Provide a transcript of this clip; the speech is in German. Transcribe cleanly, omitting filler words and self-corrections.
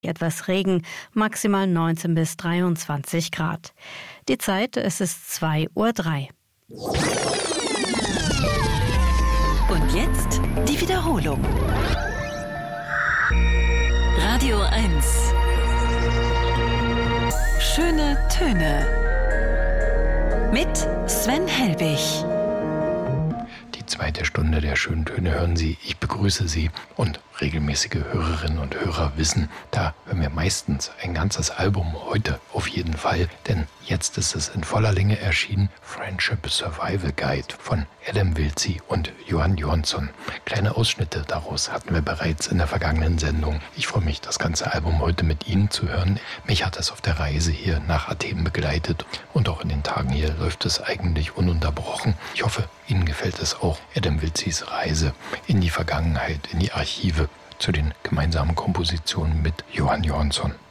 Etwas Regen, maximal 19 bis 23 Grad. Die Zeit, es ist 2:03 Uhr. Und jetzt die Wiederholung. Radio 1. Schöne Töne. Mit Sven Helbig. Die zweite Stunde der schönen Töne hören Sie. Ich begrüße Sie und regelmäßige Hörerinnen und Hörer wissen, da hören wir meistens ein ganzes Album, heute auf jeden Fall, denn jetzt ist es in voller Länge erschienen, Friendship Survival Guide von Adam Wiltzy und Johan Johansson. Kleine Ausschnitte daraus hatten wir bereits in der vergangenen Sendung. Ich freue mich, das ganze Album heute mit Ihnen zu hören. Mich hat es auf der Reise hier nach Athen begleitet und auch in den Tagen hier läuft es eigentlich ununterbrochen. Ich hoffe, Ihnen gefällt es auch, Adam Wiltzys Reise in die Vergangenheit, in die Archive zu den gemeinsamen Kompositionen mit Johan Johansson.